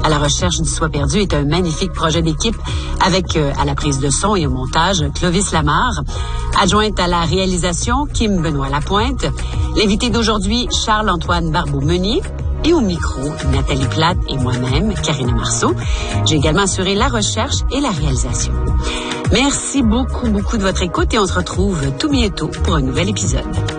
à la recherche du soi perdu est un magnifique projet d'équipe avec, à la prise de son et au montage, Clovis Lamarre. Adjointe à la réalisation, Kim Benoît-Lapointe. L'invité d'aujourd'hui, Charles-Antoine Barbeau-Meunier. Et au micro, Nathalie Plate et moi-même, Karina Marceau. J'ai également assuré la recherche et la réalisation. Merci beaucoup de votre écoute et on se retrouve tout bientôt pour un nouvel épisode.